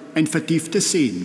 ein vertieftes Sehen.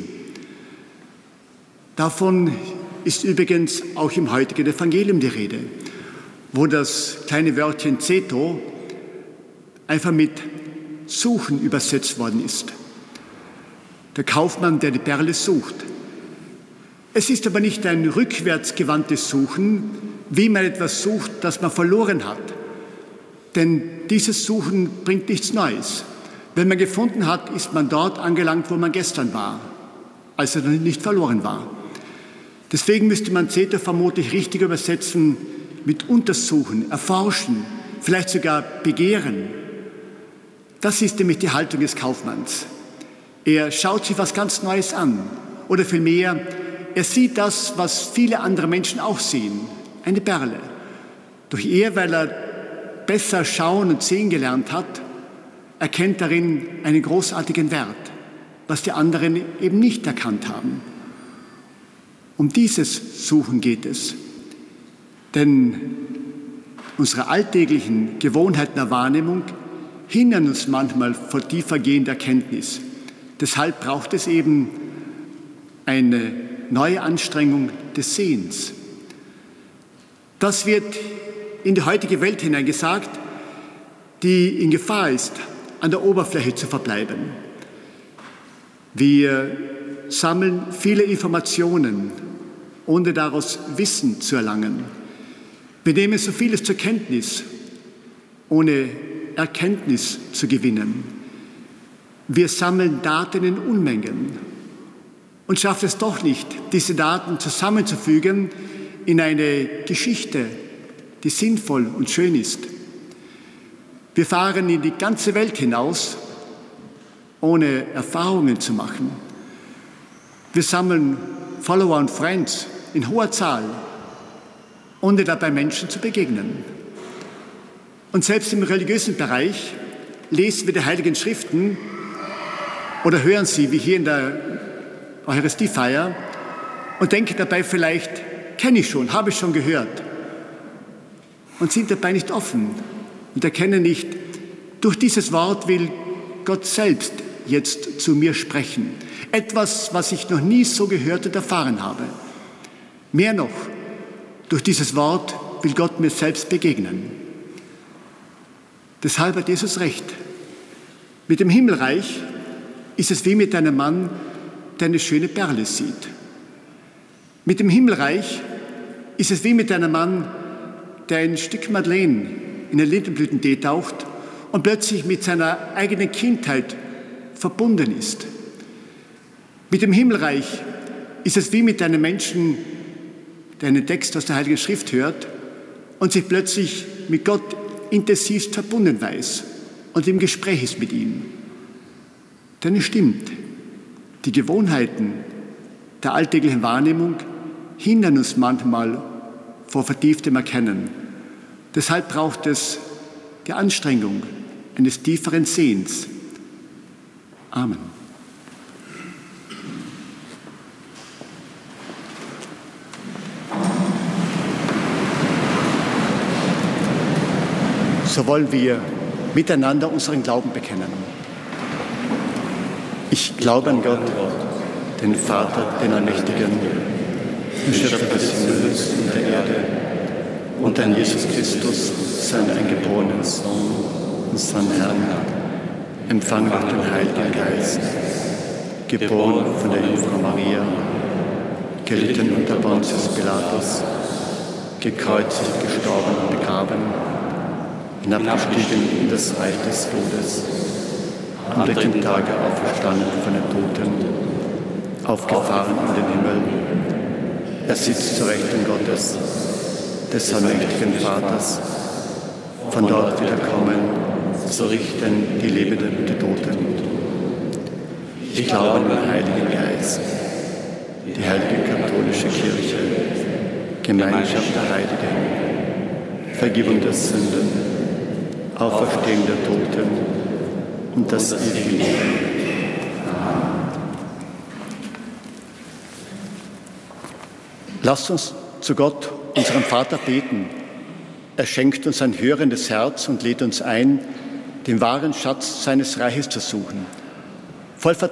Davon ist übrigens auch im heutigen Evangelium die Rede, wo das kleine Wörtchen Zeto einfach mit Suchen übersetzt worden ist. Der Kaufmann, der die Perle sucht. Es ist aber nicht ein rückwärtsgewandtes Suchen, wie man etwas sucht, das man verloren hat. Denn dieses Suchen bringt nichts Neues. Wenn man gefunden hat, ist man dort angelangt, wo man gestern war, als er noch nicht verloren war. Deswegen müsste man Zeto vermutlich richtig übersetzen mit untersuchen, erforschen, vielleicht sogar begehren. Das ist nämlich die Haltung des Kaufmanns. Er schaut sich was ganz Neues an. Oder vielmehr, er sieht das, was viele andere Menschen auch sehen, eine Perle. Doch er, weil er besser schauen und sehen gelernt hat, erkennt darin einen großartigen Wert, was die anderen eben nicht erkannt haben. Um dieses Suchen geht es. Denn unsere alltäglichen Gewohnheiten der Wahrnehmung hindern uns manchmal vor tiefergehender Erkenntnis. Deshalb braucht es eben eine neue Anstrengung des Sehens. Das wird in die heutige Welt hineingesagt, die in Gefahr ist, an der Oberfläche zu verbleiben. Wir sammeln viele Informationen, ohne daraus Wissen zu erlangen. Wir nehmen so vieles zur Kenntnis, ohne Erkenntnis zu gewinnen. Wir sammeln Daten in Unmengen und schaffen es doch nicht, diese Daten zusammenzufügen in eine Geschichte, die sinnvoll und schön ist. Wir fahren in die ganze Welt hinaus, ohne Erfahrungen zu machen. Wir sammeln Follower und Friends in hoher Zahl, ohne dabei Menschen zu begegnen. Und selbst im religiösen Bereich lesen wir die Heiligen Schriften oder hören sie, wie hier in der Eucharistiefeier, und denken dabei vielleicht, kenne ich schon, habe ich schon gehört, und sind dabei nicht offen und erkennen nicht, durch dieses Wort will Gott selbst jetzt zu mir sprechen. Etwas, was ich noch nie so gehört und erfahren habe. Mehr noch, durch dieses Wort will Gott mir selbst begegnen. Deshalb hat Jesus recht. Mit dem Himmelreich ist es wie mit einem Mann, der eine schöne Perle sieht. Mit dem Himmelreich ist es wie mit einem Mann, der ein Stück Madeleine in einen Lindenblütentee taucht und plötzlich mit seiner eigenen Kindheit verbunden ist. Mit dem Himmelreich ist es wie mit einem Menschen, der einen Text aus der Heiligen Schrift hört und sich plötzlich mit Gott intensivst verbunden weiß und im Gespräch ist mit ihm. Denn es stimmt, die Gewohnheiten der alltäglichen Wahrnehmung hindern uns manchmal vor vertieftem Erkennen. Deshalb braucht es die Anstrengung eines tieferen Sehens. Amen. So wollen wir miteinander unseren Glauben bekennen. Ich glaube an Gott, den Vater, den Allmächtigen, den Schöpfer des Himmels und der Erde, und an Jesus Christus, seinen eingeborenen Sohn, unseren Herrn, empfangen durch den Heiligen Geist, geboren von der Jungfrau Maria, gelitten unter Pontius Pilatus, gekreuzigt, gestorben und begraben, hinabgestiegen in das Reich des Todes, am dritten Tage auferstanden von den Toten, aufgefahren in den Himmel. Er sitzt zur Rechten Gottes, des allmächtigen Vaters, von dort wiederkommen, zu richten die Lebenden und die Toten. Ich glaube an den Heiligen Geist, die heilige katholische Kirche, Gemeinschaft der Heiligen, Vergebung der Sünden, Auferstehung der Toten und das ewige Leben. Lasst uns zu Gott, unserem Vater, beten. Er schenkt uns ein hörendes Herz und lädt uns ein, den wahren Schatz seines Reiches zu suchen. Voll